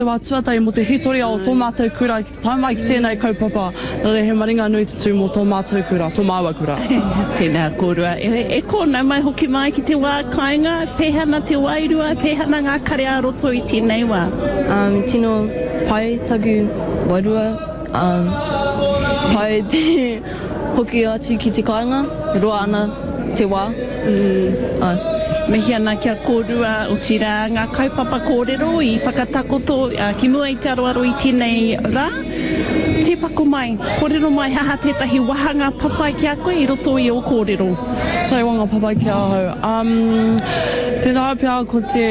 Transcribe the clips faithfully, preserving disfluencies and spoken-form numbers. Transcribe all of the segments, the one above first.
Wā tuatai mo te hitoria o tō mātou kura ki te taumai ki tēnei kaupapa. Nōre he maringa nui te tū mo tō mātou kura, tō māua kura. Tēnā kōrua. E, e kōna mai hoki mai ki te wā kāinga, pēhana te wairua, pēhana ngā kare a roto i tēnei wā. Um, tino pai taku wairua, um, pai te hoki atu ki te kāinga, roa ana te wā. Mm. Uh, Mehi ana kia kōrua o tira ngā kaupapa kōrero i whakatakoto uh, ki mua i te aroaro i tēnei rā. Te pako mai, kōrero mai haha tētahi wahanga papai ki a koe i roto i o kōrero. Tai wanga papai ki a hau. Um, te rā pia ko te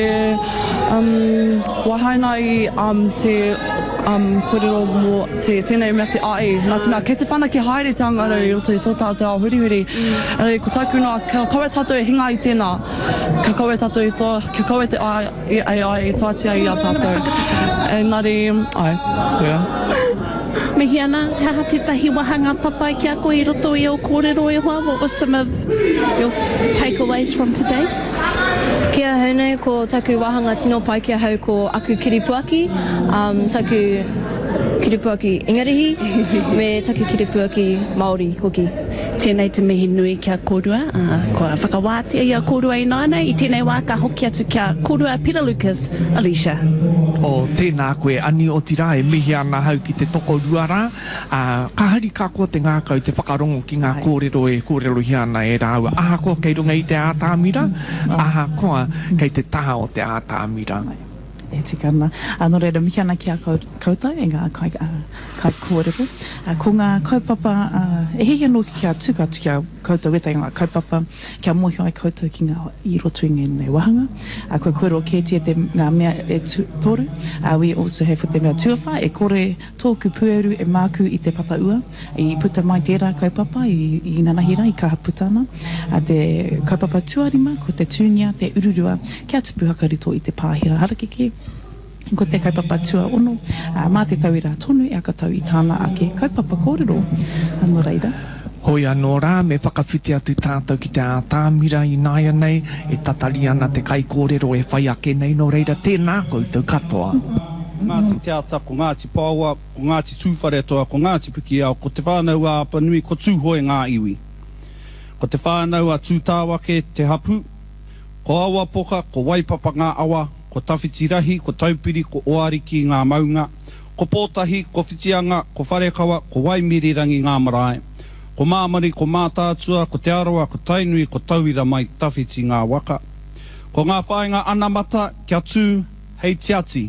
um, wahainai um, te um, kōrero mo te tēnei mea te ae. Nā tēnā, kei te whana ki haere te angara i roto i tō tātou a huri huri. Mm. Ko tāku noa, ka kawe tātou e hinga i tēnā. Ka kawe tātou i tō, ka kawe te ai, ai, ai, i tōatia i a tātou. E nari, ai, yeah. Mihi ana, haha tētahi wahanga papai ki a koe i roto i o kōrero e hoa. What was some of your takeaways from today? Kia haunei ko taku wahanga tino pai kia hau ko aku kiripuaki, um, taku kiripuaki Ingarihi, me taku kiripuaki Māori hoki. Tēnei te mihi nui kia kōrua, uh, kua whakawātia i a kōrua i nāna, i tēnei wā ka hoki atu kia kōrua Peter Lucas, Alicia. O tēnā koe ani o tira e mihi ana hau ki te toko ruara. Uh, ka hari ka kua te ngākau te whakarongo ki ngā kōrero e kōrero hiana e rāua. Aha koa kei runga i te ātāmira, aha koa kei te taha o te ātāmira. E tikana. Anō reira mihi ana ki a koutou e ngā kai, uh, kai kōrero. Uh, ko ngā kaupapa, uh, e hei anō ki a tuka atu ki a koutou e tai ngā kaupapa, kia mohi ai koutou ki ngā i roto i ngā wahanga. Uh, koe kōrero kētia te ngā mea e tu, toru. Uh, we also have te mea tuawha, e kore tōku pueru e māku i te pataua, i puta mai tērā kaupapa, i, i nanahira, i kaha putana. Uh, te kaupapa tuarima, ko te tūnia, te ururua, kia tupu hakarito i te pāhira harakeke. Ko te kaupapa tua ono, uh, mā te tauira tonu e aka tau i tāna ake kaupapa kōrero. Anō reira. Hoi anō rā, me whakawhiti atu tātou ki te ātāmira i nāia nei, e tatari ana te kai kōrero e whai ake nei no reira tēnā koutou katoa. Ngāti te ata, ko ngāti pāua, ko ngāti tūwhare atoa, ko ngāti piki au, ko te whānau a apanui, ko tūhoi ngā iwi. Ko te whānau a tūtāwake te hapu, ko awa poka, ko waipapa ngā awa, ko tawhitirahi, ko taupiri, ko oariki ngā maunga, ko pōtahi, ko whitianga, ko wharekawa, ko waimirirangi ngā marae, ko māmari, ko mātātua, ko te aroa, ko tainui, ko tauira mai tawhiti ngā waka, ko ngā whaenga anamata, kia tū, hei tiati.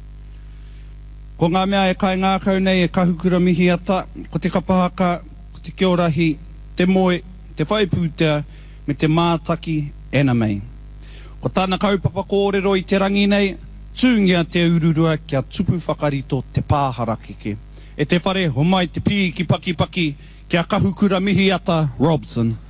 Ko ngā mea e kai ngā kau nei e kahukura mihi ata, ko te kapahaka, ko te kiorahi, te moe, te whaipūtea, me te mātaki, ena mei. Ko tāna kaupapa kōrero i te rangi nei, tūngia te ururua kia tupu whakarito te pāharakeke. E te whare, ho mai te pī ki paki paki, kia kahukura mihi ata Robson.